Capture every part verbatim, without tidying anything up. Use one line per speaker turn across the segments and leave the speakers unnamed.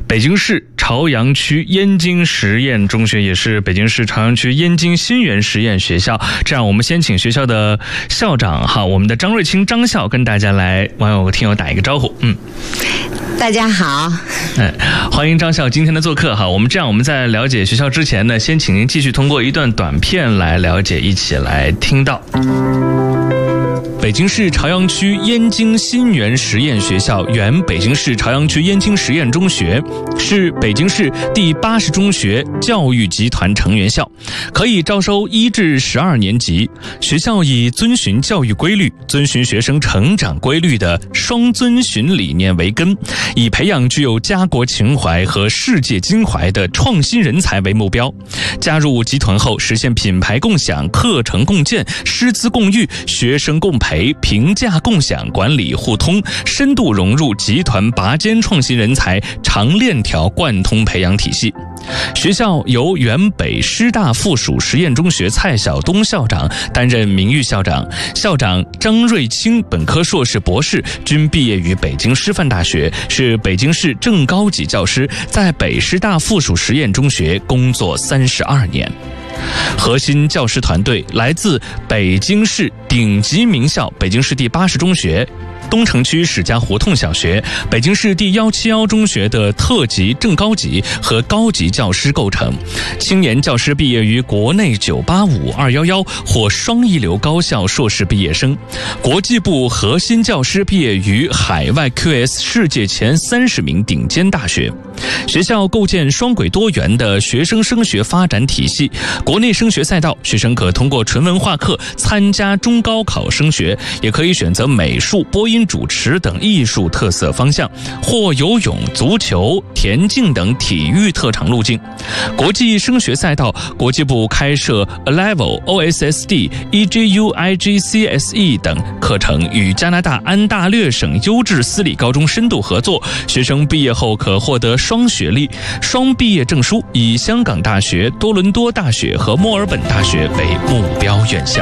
北京市朝阳区燕京实验中学，也是北京市朝阳区燕京新源实验学校。这样，我们先请学校的校长哈，我们的张瑞清张校跟大家来网友听友打一个招呼。嗯，
大家好，
嗯，欢迎张校今天的做客哈。我们这样，我们在了解学校之前呢，先请您继续通过一段短片来了解，一起来听到。北京市朝阳区燕京新源实验学校原北京市朝阳区燕京实验中学，是北京市第八十中学教育集团成员校，可以招收一至十二年级。学校以遵循教育规律、遵循学生成长规律的双遵循理念为根，以培养具有家国情怀和世界襟怀的创新人才为目标。加入集团后，实现品牌共享、课程共建、师资共育、学生共培、评价共享、管理互通，深度融入集团拔尖创新人才长链条贯通培养体系。学校由原北师大附属实验中学蔡晓东校长担任名誉校长，校长张瑞清本科、硕士、博士均毕业于北京师范大学，是北京市正高级教师，在北师大附属实验中学工作三十二年。核心教师团队来自北京市顶级名校北京市第八十中学、东城区史家胡同小学、北京市第一七一中学的特级、正高级和高级教师构成。青年教师毕业于国内九八五、二一一或双一流高校硕士毕业生，国际部核心教师毕业于海外 Q S 世界前三十名顶尖大学。学校构建双轨多元的学生升学发展体系，国内升学赛道，学生可通过纯文化课参加中高考升学，也可以选择美术、播音、主持等艺术特色方向，或游泳、足球、田径等体育特长路径。国际升学赛道，国际部开设 A Level、O S S D、E G U、I G C S E 等课程，与加拿大安大略省优质私立高中深度合作，学生毕业后可获得双学历、双毕业证书，以香港大学、多伦多大学和墨尔本大学为目标院校。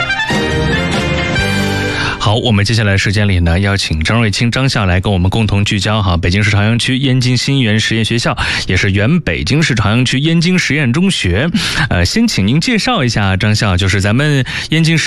好，我们接下来时间里呢，要请张瑞清张校来跟我们共同聚焦哈，北京市朝阳区燕京新源实验学校，也是原北京市朝阳区燕京实验中学。呃，先请您介绍一下张校，就是咱们燕京实